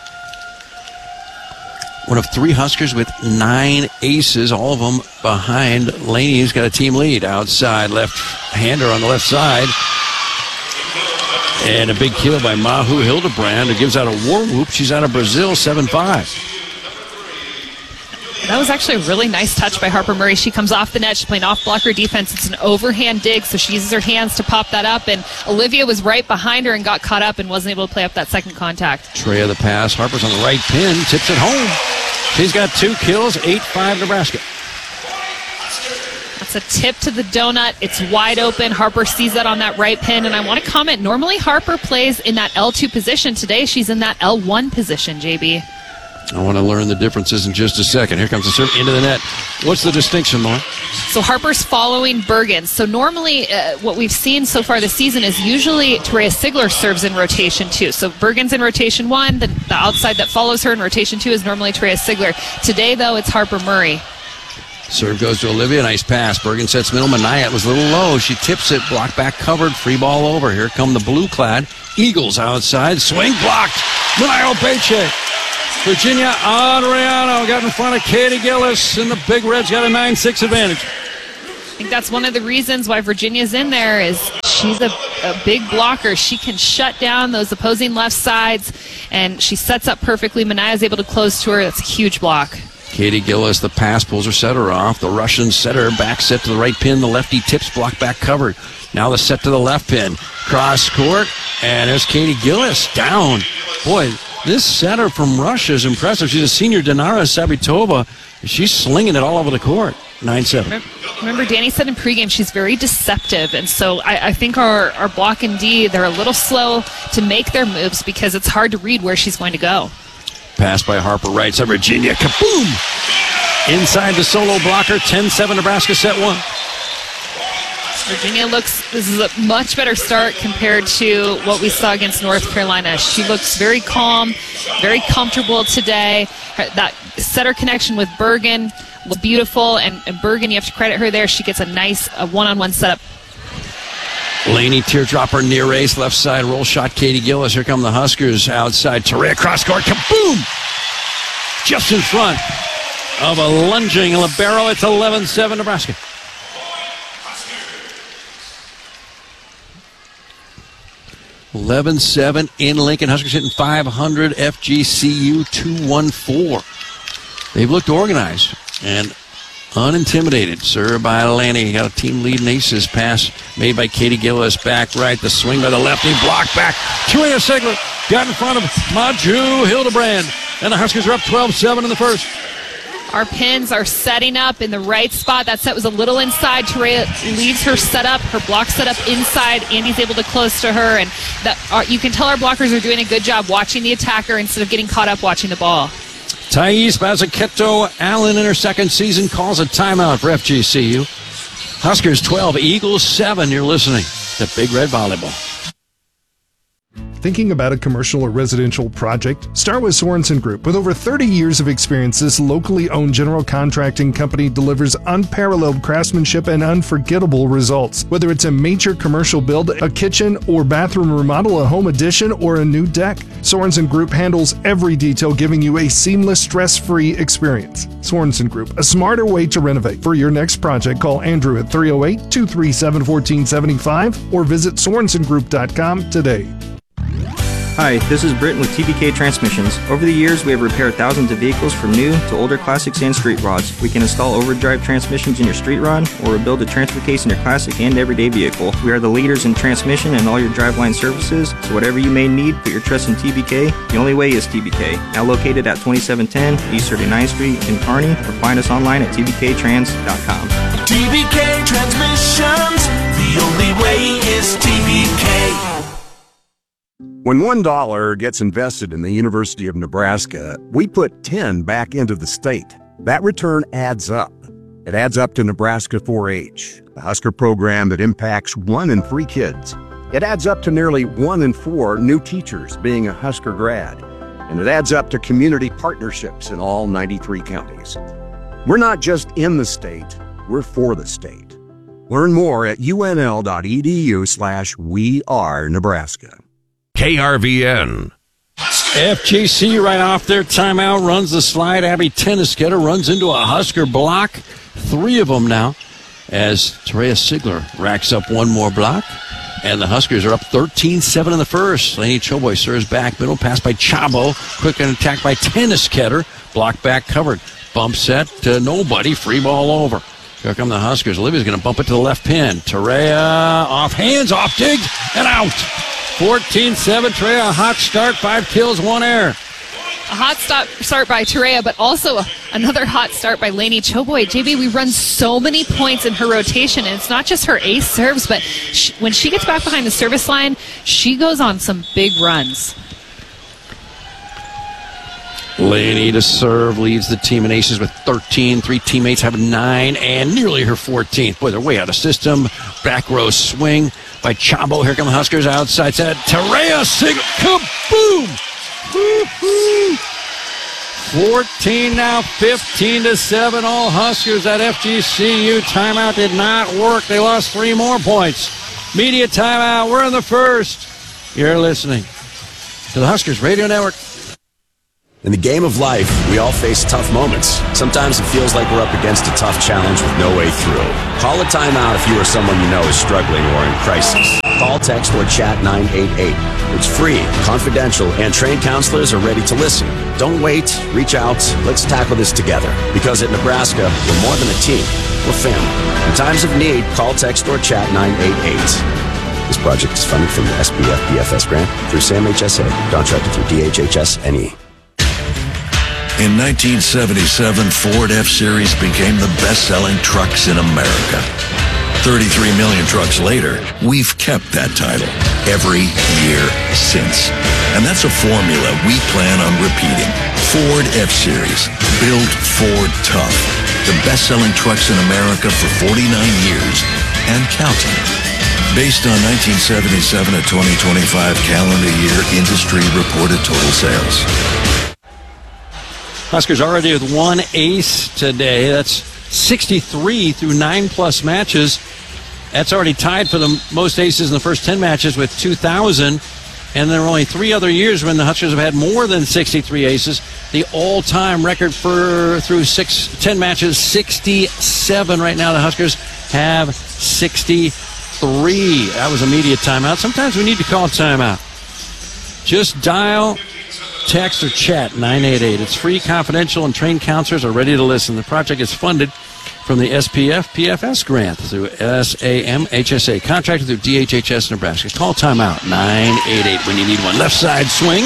One of three Huskers with nine aces, all of them behind Laney, who's got a team lead. Outside left-hander on the left side. And a big kill by Mahu Hildebrand, who gives out a war whoop. She's out of Brazil, seven five. That was actually a really nice touch by Harper Murray. She comes off the net. She's playing off-blocker defense. It's an overhand dig, so she uses her hands to pop that up. And Olivia was right behind her and got caught up and wasn't able to play up that second contact. Trey of the pass. Harper's on the right pin. Tips it home. She's got two kills. eight five Nebraska. It's a tip to the donut. It's wide open. Harper sees that on that right pin. And I want to comment, normally Harper plays in that L two position. Today she's in that L one position, J B. I want to learn the differences in just a second. Here comes the serve into the net. What's the distinction, Lauren? So Harper's following Bergen. So normally uh, what we've seen so far this season is usually Terea Sigler serves in rotation two. So Bergen's in rotation one. The, the outside that follows her in rotation two is normally Terea Sigler. Today, though, it's Harper Murray. Serve goes to Olivia. Nice pass. Bergen sets middle. Manaya was a little low. She tips it. Block back covered. Free ball over. Here come the blue clad Eagles outside. Swing blocked. Manaya Peche. Virginia Adriano got in front of Katie Gillis, and the Big Reds got a nine six advantage. I think that's one of the reasons why Virginia's in there is she's a, a big blocker. She can shut down those opposing left sides, and she sets up perfectly. Manaya's able to close to her. That's a huge block. Katie Gillis, the pass, pulls her setter off. The Russian setter back set to the right pin. The lefty tips, block back covered. Now the set to the left pin. Cross court, and there's Katie Gillis down. Boy, this setter from Russia is impressive. She's a senior, Dinara Sabitova. She's slinging it all over the court. nine seven. Remember, Danny said in pregame she's very deceptive, and so I, I think our, our block and D, they're a little slow to make their moves because it's hard to read where she's going to go. Pass by Harper, right side, Virginia. Kaboom! Inside the solo blocker, ten seven, Nebraska set one. Virginia looks, this is a much better start compared to what we saw against North Carolina. She looks very calm, very comfortable today. That setter connection with Bergen was beautiful, and, and Bergen, you have to credit her there. She gets a nice a one-on-one setup. Laney teardropper near race, left side roll shot, Katie Gillis. Here come the Huskers outside. Terea cross court, kaboom! Just in front of a lunging libero. It's eleven seven Nebraska. eleven seven in Lincoln. Huskers hitting five hundred. F G C U two one four. They've looked organized and unintimidated. Served by Lanny. Got a team lead in aces. Pass made by Katie Gillis. Back right. The swing by the lefty. Block back. Terea Sigler got in front of Maju Hildebrand. And the Huskers are up twelve seven in the first. Our pins are setting up in the right spot. That set was a little inside. Terea leaves her setup, her block set up inside. Andy's able to close to her, and that our, you can tell our blockers are doing a good job watching the attacker instead of getting caught up watching the ball. Thais Mazzucchetto Allen in her second season calls a timeout for F G C U. Huskers twelve, Eagles seven. You're listening to Big Red Volleyball. Thinking about a commercial or residential project? Start with Sorensen Group. With over thirty years of experience, this locally owned general contracting company delivers unparalleled craftsmanship and unforgettable results. Whether it's a major commercial build, a kitchen or bathroom remodel, a home addition, or a new deck, Sorensen Group handles every detail, giving you a seamless, stress-free experience. Sorensen Group, a smarter way to renovate. For your next project, call Andrew at three oh eight, two three seven, one four seven five or visit sorensen group dot com today. Hi, this is Britton with T B K Transmissions. Over the years, we have repaired thousands of vehicles from new to older classics and street rods. We can install overdrive transmissions in your street rod or rebuild a transfer case in your classic and everyday vehicle. We are the leaders in transmission and all your driveline services, so whatever you may need, put your trust in T B K. The only way is T B K. Now located at twenty-seven ten East thirty-ninth Street in Kearney, or find us online at t b k trans dot com. T B K Transmissions, the only way is T B K. When one dollar gets invested in the University of Nebraska, we put ten back into the state. That return adds up. It adds up to Nebraska four H, the Husker program that impacts one in three kids. It adds up to nearly one in four new teachers being a Husker grad. And it adds up to community partnerships in all ninety-three counties. We're not just in the state, we're for the state. Learn more at unl.edu slash we are Nebraska. K R V N. F G C right off their timeout, runs the slide. Abby Tennisketter runs into a Husker block. Three of them now as Terea Sigler racks up one more block. And the Huskers are up thirteen seven in the first. Laney Choboy serves back, middle pass by Chabo. Quick and attack by Tennisketter. Block back covered. Bump set to nobody. Free ball over. Here come the Huskers. Olivia's going to bump it to the left pin. Terea off hands, off digged, and out. fourteen seven, Terea, a hot start, five kills, one error. A hot stop, start by Terea, but also a, another hot start by Lainey Choboy. J B, we run so many points in her rotation, and it's not just her ace serves, but she, when she gets back behind the service line, she goes on some big runs. Lainey to serve, leads the team in aces with thirteen. Three teammates have nine and nearly her fourteenth. Boy, they're way out of system. Back row swing by Chabo. Here come the Huskers outside set. Terea Sigler. Kaboom! Woo-hoo. fourteen now, fifteen to seven. All Huskers at F G C U. Timeout did not work. They lost three more points. Media timeout. We're in the first. You're listening to the Huskers Radio Network. In the game of life, we all face tough moments. Sometimes it feels like we're up against a tough challenge with no way through. Call a timeout if you or someone you know is struggling or in crisis. Call, text, or chat nine eight eight. It's free, confidential, and trained counselors are ready to listen. Don't wait. Reach out. Let's tackle this together. Because at Nebraska, we're more than a team. We're family. In times of need, call, text, or chat nine eight eight. This project is funded from the S B F B F S grant through SAM H S A, contracted through D H H S N E. In nineteen seventy-seven, Ford F-Series became the best-selling trucks in America. thirty-three million trucks later, we've kept that title every year since. And that's a formula we plan on repeating. Ford F-Series, built Ford tough. The best-selling trucks in America for forty-nine years and counting. Based on nineteen seventy-seven to twenty twenty-five calendar year industry reported total sales. Huskers already with one ace today. That's sixty-three through nine-plus matches. That's already tied for the most aces in the first ten matches with two thousand. And there are only three other years when the Huskers have had more than sixty-three aces. The all-time record for through six, ten matches, sixty-seven. Right now, the Huskers have sixty-three. That was a media timeout. Sometimes we need to call a timeout. Just dial, text, or chat nine eight eight. It's free, confidential, and trained counselors are ready to listen. The project is funded from the S P F P F S grant through S A M H S A, contracted through D H H S Nebraska. Call timeout nine eight eight when you need one. Left side swing.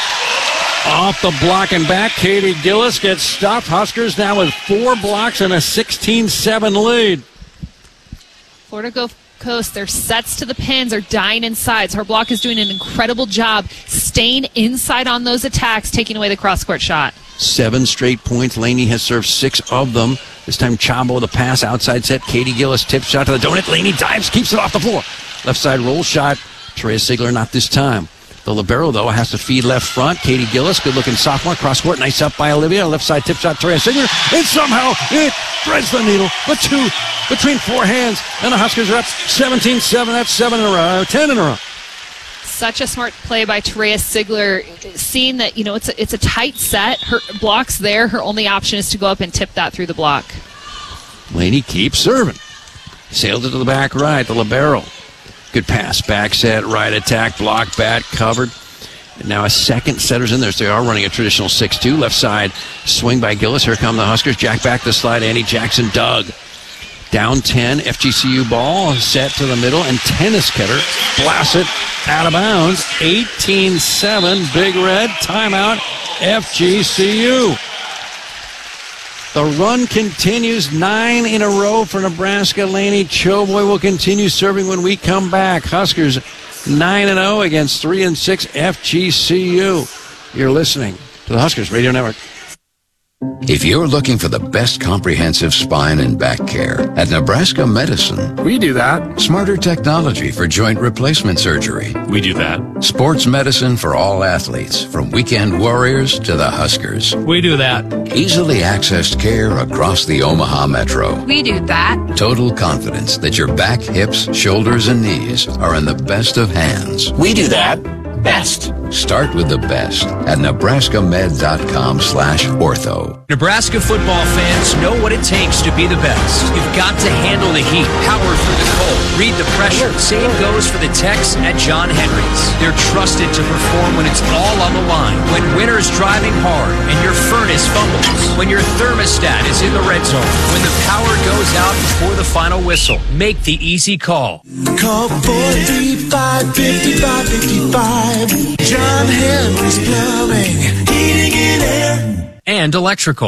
Off the block and back. Katie Gillis gets stopped. Huskers now with four blocks and a sixteen seven lead. Florida Gulf Coast, their sets to the pins are dying inside. So her block is doing an incredible job staying inside on those attacks, taking away the cross-court shot. Seven straight points. Lainey has served six of them. This time Chabo the pass, outside set. Katie Gillis tip shot to the donut. Lainey dives, keeps it off the floor. Left side roll shot. Terea Sigler not this time. The libero, though, has to feed left front. Katie Gillis, good-looking sophomore. Cross-court, nice up by Olivia. Left side tip shot, Terea Sigler. And somehow it threads the needle. The two between four hands. And the Huskers are up seventeen seven. That's seven in a row. ten in a row. Such a smart play by Terea Sigler, seeing that, you know, it's a, it's a tight set. Her block's there. Her only option is to go up and tip that through the block. Lainey keeps serving. Sails it to the back right, the libero. Good pass, back set, right attack, block, bat, covered. And now a second setter's in there, so they are running a traditional six two. Left side swing by Gillis. Here come the Huskers. Jack back the slide. Annie Jackson dug. Down ten, F G C U ball, set to the middle, and Tennis Ketter blasts it out of bounds. eighteen seven, Big Red, timeout, F G C U. The run continues, nine in a row for Nebraska. Lainey Choboy will continue serving when we come back. Huskers nine and oh against three and six F G C U. You're listening to the Huskers Radio Network. If you're looking for the best comprehensive spine and back care, at Nebraska Medicine, we do that. Smarter technology for joint replacement surgery. We do that. Sports medicine for all athletes, from weekend warriors to the Huskers. We do that. Easily accessed care across the Omaha Metro. We do that. Total confidence that your back, hips, shoulders, and knees are in the best of hands. We do that. Best. Start with the best at nebraskamed.com slash ortho. Nebraska football fans know what it takes to be the best. You've got to handle the heat, power through the cold, read the pressure. Same goes for the techs at John Henry's. They're trusted to perform when it's all on the line. When winter's driving hard and your furnace fumbles. When your thermostat is in the red zone. When the power goes out before the final whistle. Make the easy call. Call four three five fifty-five, fifty-five, fifty-five. John Henry's Plumbing, heating and air. And electrical.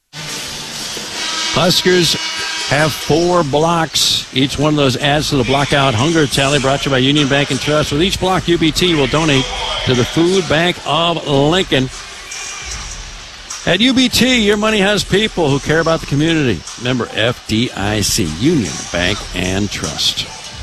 Huskers have four blocks. Each one of those adds to the Blockout Hunger Tally brought to you by Union Bank and Trust. With each block, U B T will donate to the Food Bank of Lincoln. At U B T, your money has people who care about the community. Member F D I C, Union Bank and Trust.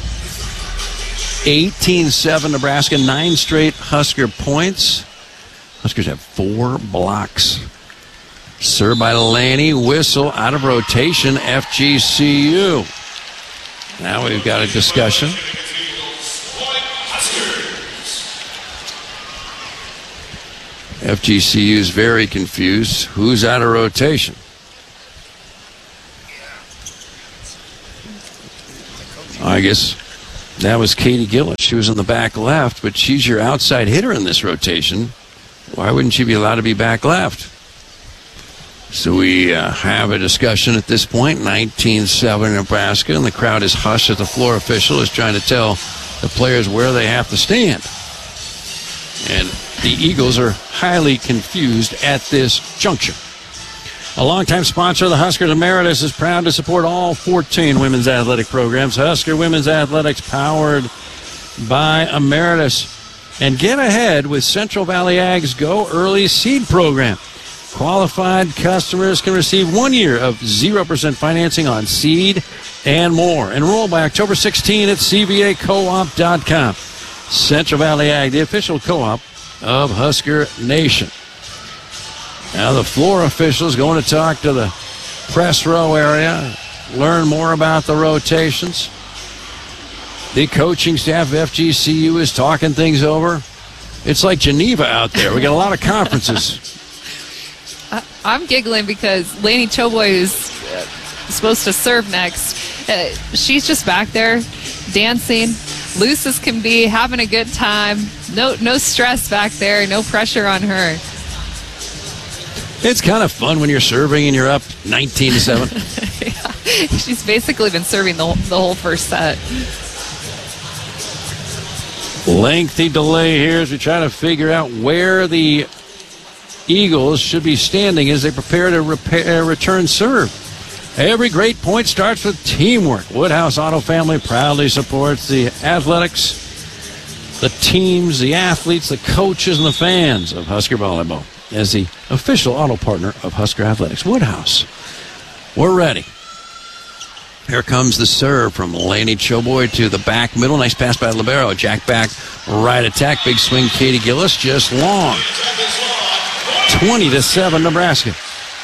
eighteen seven Nebraska, nine straight Husker points. Huskers have four blocks. Served by Laney, whistle, out of rotation, F G C U. Now we've got a discussion. F G C U is very confused. Who's out of rotation? I guess that was Katie Gillis. She was in the back left, but she's your outside hitter in this rotation. Why wouldn't she be allowed to be back left? So we uh, have a discussion at this point, nineteen seven Nebraska, and the crowd is hushed as the floor official is trying to tell the players where they have to stand. And the Eagles are highly confused at this juncture. A longtime sponsor of the Huskers Emeritus is proud to support all fourteen women's athletic programs. Husker Women's Athletics, powered by Emeritus. And get ahead with Central Valley Ag's Go Early Seed Program. Qualified customers can receive one year of zero percent financing on seed and more. Enroll by October sixteenth at C V A co op dot com. Central Valley Ag, the official co-op of Husker Nation. Now the floor officials going to talk to the press row area, learn more about the rotations. The coaching staff of F G C U is talking things over. It's like Geneva out there. We got a lot of conferences. I'm giggling because Laney Choboy is uh, supposed to serve next. Uh, she's just back there dancing, loose as can be, having a good time. No, no stress back there, no pressure on her. It's kind of fun when you're serving and you're up nineteen to seven. Yeah. She's basically been serving the, the whole first set. Lengthy delay here as we try to figure out where the Eagles should be standing as they prepare to repair, return serve. Every great point starts with teamwork. Woodhouse Auto Family proudly supports the athletics, the teams, the athletes, the coaches, and the fans of Husker Volleyball as the official auto partner of Husker Athletics. Woodhouse, we're ready. Here comes the serve from Laney Choboy to the back middle. Nice pass by Libero. Jack back, right attack. Big swing, Katie Gillis, just long. twenty to seven, Nebraska.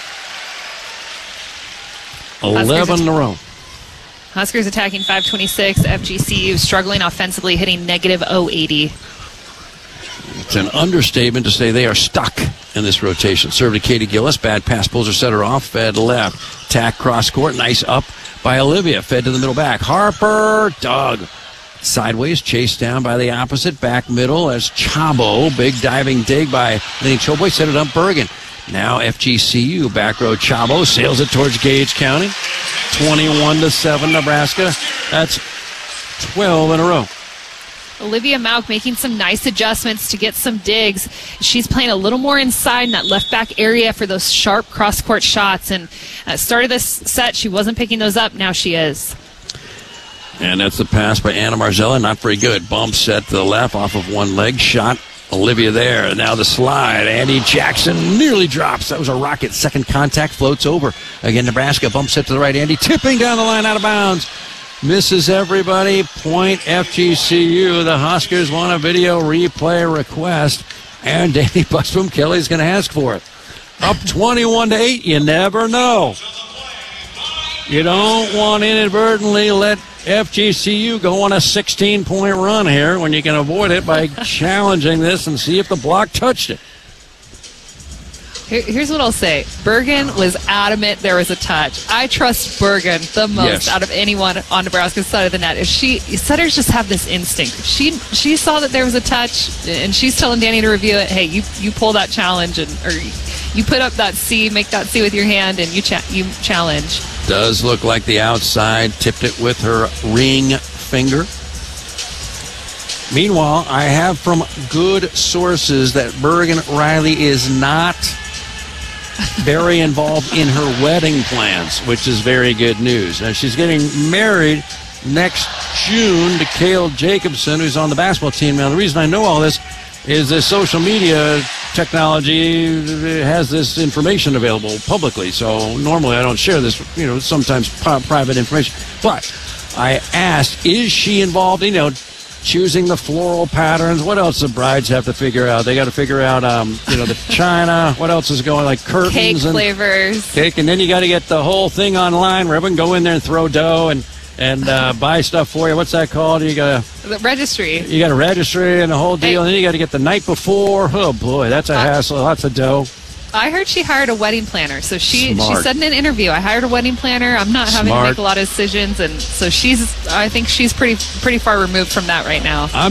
eleven in a row. Huskers attacking five twenty-six. F G C U struggling offensively, hitting negative oh eighty. It's an understatement to say they are stuck in this rotation. Serve to Katie Gillis. Bad pass, pulls her setter off. Fed left. Tack cross court. Nice up by Olivia. Fed to the middle back. Harper. Doug. Sideways, chased down by the opposite. Back middle as Chabo. Big diving dig by Laney Choboy. Set it up Bergen. Now F G C U. Back row Chabo. Sails it towards Gage County. twenty-one to seven Nebraska. That's twelve in a row. Olivia Mauk making some nice adjustments to get some digs. She's playing a little more inside in that left back area for those sharp cross-court shots. And at the start of this set, she wasn't picking those up. Now she is. And that's the pass by Anna Marzella. Not very good. Bump set to the left off of one leg. Shot Olivia there. Now the slide. Andy Jackson nearly drops. That was a rocket. Second contact. Floats over. Again, Nebraska. Bump set to the right. Andy tipping down the line out of bounds. Misses everybody. Point F G C U. The Huskers want a video replay request. And Danny Busboom Kelly's going to ask for it. Up twenty-one to eight. You never know. You don't want to inadvertently let F G C U go on a sixteen-point run here when you can avoid it by challenging this and see if the block touched it. Here, here's what I'll say. Bergen was adamant there was a touch. I trust Bergen the most Yes. out of anyone on Nebraska's side of the net. If she, setters just have this instinct. If she she saw that there was a touch, and she's telling Danny to review it. Hey, you you pull that challenge, and or you put up that C, make that C with your hand, and you cha- you challenge. Does look like the outside tipped it with her ring finger. Meanwhile, I have from good sources that Bergen Riley is not very involved in her wedding plans, which is very good news. Now, she's getting married next June to Cale Jacobson, who's on the basketball team. Now, the reason I know all this is that social media technology has this information available publicly. So normally I don't share this, you know, sometimes pri- private information. But I asked, is she involved, you know, choosing the floral patterns? What else the brides have to figure out? They got to figure out, um, you know, the china. What else is going, like curtains? Cake and flavors. Cake, and then you got to get the whole thing online where everyone can go in there and throw dough and and uh, buy stuff for you. What's that called? You got the registry. You got a registry and the whole deal, hey. And then you got to get the night before. Oh boy, that's a uh, hassle. Lots of dough. I heard she hired a wedding planner. So she Smart. she said in an interview, I hired a wedding planner. I'm not having Smart. to make a lot of decisions, and so she's. I think she's pretty pretty far removed from that right now. I'm